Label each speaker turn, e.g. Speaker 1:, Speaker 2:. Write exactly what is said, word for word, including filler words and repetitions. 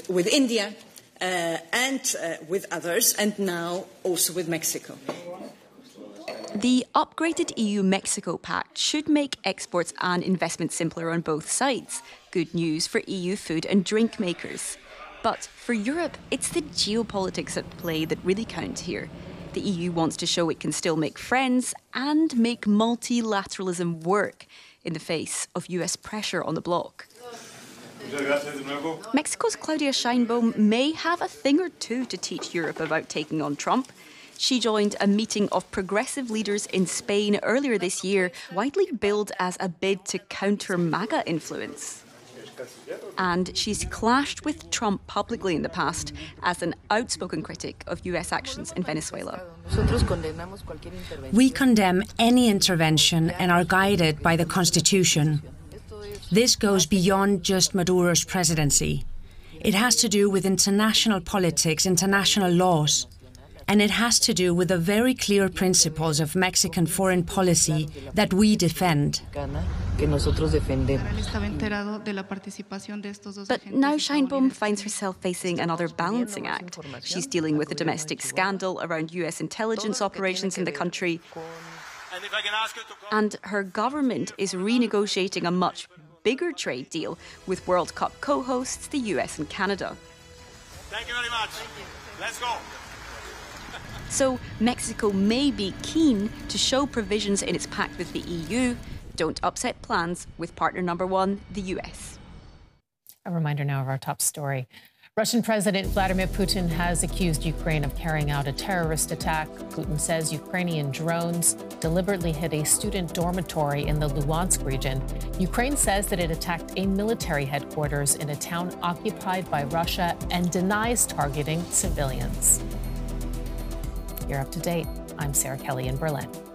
Speaker 1: with, with India uh, and uh, with others, and now also with Mexico.
Speaker 2: The upgraded E U-Mexico Pact should make exports and investment simpler on both sides. Good news for E U food and drink makers. But for Europe, it's the geopolitics at play that really count here. The E U wants to show it can still make friends and make multilateralism work in the face of U S pressure on the bloc. Mexico's Claudia Sheinbaum may have a thing or two to teach Europe about taking on Trump. She joined a meeting of progressive leaders in Spain earlier this year, widely billed as a bid to counter MAGA influence. And she's clashed with Trump publicly in the past as an outspoken critic of U S actions in Venezuela.
Speaker 3: We condemn any intervention and are guided by the Constitution. This goes beyond just Maduro's presidency. It has to do with international politics, international laws. And it has to do with the very clear principles of Mexican foreign policy that we defend.
Speaker 2: But now Sheinbaum finds herself facing another balancing act. She's dealing with a domestic scandal around U S intelligence operations in the country. And her government is renegotiating a much bigger trade deal with World Cup co-hosts, the U S and Canada.
Speaker 4: Thank you very much. Let's go.
Speaker 2: So Mexico may be keen to show provisions in its pact with the E U don't upset plans with partner number one, the U S.
Speaker 5: A reminder now of our top story. Russian President Vladimir Putin has accused Ukraine of carrying out a terrorist attack. Putin says Ukrainian drones deliberately hit a student dormitory in the Luhansk region. Ukraine says that it attacked a military headquarters in a town occupied by Russia and denies targeting civilians. You're up to date. I'm Sarah Kelly in Berlin.